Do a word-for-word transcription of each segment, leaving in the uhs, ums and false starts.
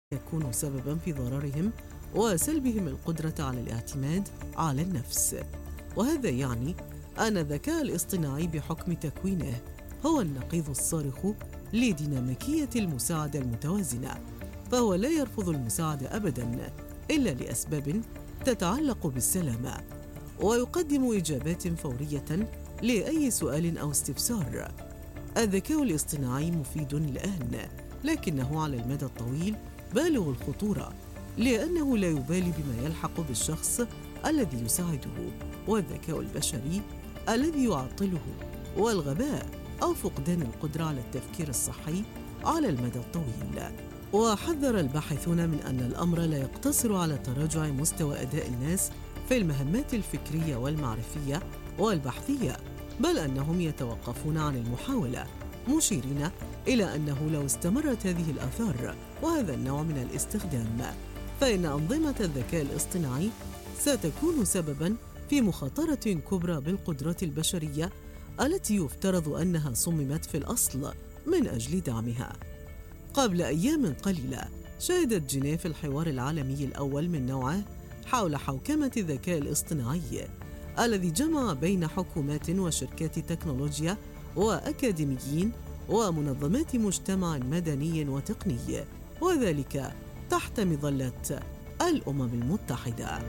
يكون سبباً في ضررهم وسلبهم القدرة على الاعتماد على النفس. وهذا يعني أن الذكاء الاصطناعي بحكم تكوينه هو النقيض الصارخ لديناميكية المساعدة المتوازنة، فهو لا يرفض المساعدة أبداً إلا لأسباب تتعلق بالسلامة، ويقدم إجابات فورية لأي سؤال أو استفسار. الذكاء الاصطناعي مفيد الآن، لكنه على المدى الطويل بالغ الخطورة، لأنه لا يبالي بما يلحق بالشخص الذي يساعده، والذكاء البشري الذي يعطله، والغباء أو فقدان القدرة على التفكير الصحي على المدى الطويل. وحذر الباحثون من أن الأمر لا يقتصر على تراجع مستوى أداء الناس في المهمات الفكرية والمعرفية والبحثية، بل أنهم يتوقفون عن المحاولة، مشيرين إلى أنه لو استمرت هذه الآثار وهذا النوع من الاستخدام، فإن أنظمة الذكاء الاصطناعي ستكون سبباً في مخاطرة كبرى بالقدرات البشرية التي يفترض أنها صممت في الأصل من أجل دعمها. قبل أيام قليلة شهدت جنيف الحوار العالمي الأول من نوعه حول حوكمة الذكاء الاصطناعي، الذي جمع بين حكومات وشركات تكنولوجيا وأكاديميين ومنظمات مجتمع مدني وتقني، وذلك تحت مظلة الأمم المتحدة.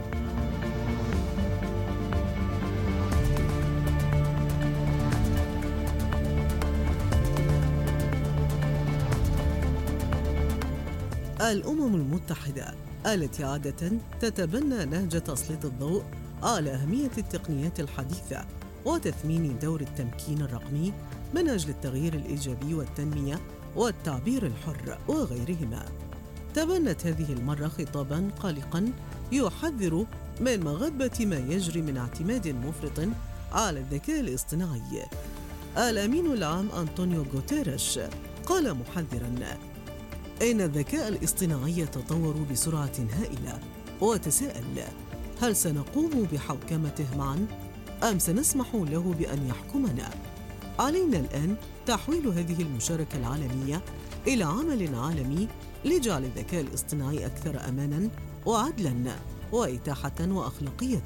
الأمم المتحدة التي عادة تتبنى نهج تسليط الضوء على أهمية التقنيات الحديثة وتثمين دور التمكين الرقمي من أجل التغيير الإيجابي والتنمية والتعبير الحر وغيرهما، تبنت هذه المرة خطاباً قلقاً يحذر من مغبة ما يجري من اعتماد مفرط على الذكاء الاصطناعي. الأمين العام أنطونيو غوتيريش قال محذراً: إن الذكاء الاصطناعي يتطور بسرعة هائلة، وتساءل: هل سنقوم بحوكمته معاً أم سنسمح له بأن يحكمنا؟ علينا الآن تحويل هذه المشاركة العالمية إلى عمل عالمي لجعل الذكاء الاصطناعي أكثر أماناً وعدلاً وإتاحة وأخلاقية.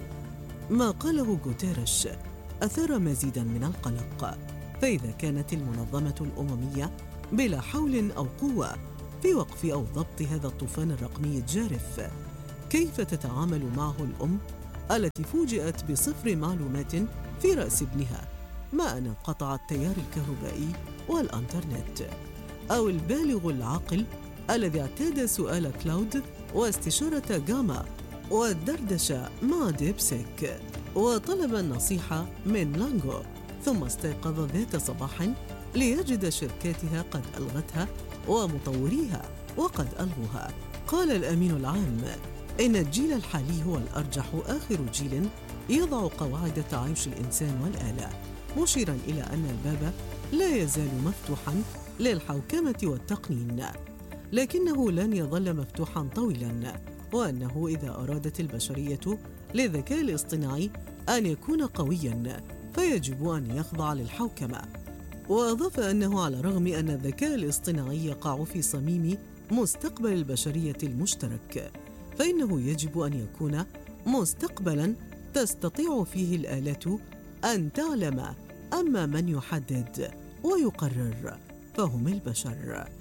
ما قاله غوتيريش أثار مزيداً من القلق، فإذا كانت المنظمة الأممية بلا حول أو قوة في وقف أو ضبط هذا الطوفان الرقمي الجارف، كيف تتعامل معه الأم التي فوجئت بصفر معلومات في رأس ابنها، ما أن انقطع التيار الكهربائي والإنترنت؟ أو البالغ العاقل الذي اعتاد سؤال كلاود واستشارة جاما والدردشة مع ديبسيك وطلب النصيحة من لانغو، ثم استيقظ ذات صباح ليجد شركاتها قد ألغتها ومطوريها وقد ألغوها. قال الأمين العام: إن الجيل الحالي هو الأرجح آخر جيل يضع قواعد تعايش الإنسان والآلة، مشيراً إلى أن الباب لا يزال مفتوحاً للحوكمة والتقنين، لكنه لن يظل مفتوحاً طويلاً، وأنه إذا أرادت البشرية للذكاء الاصطناعي أن يكون قوياً فيجب أن يخضع للحوكمة. وأضاف أنه على الرغم أن الذكاء الاصطناعي يقع في صميم مستقبل البشرية المشترك، فإنه يجب أن يكون مستقبلاً تستطيع فيه الآلة أن تعلم، أما من يحدد ويقرر فهم البشر.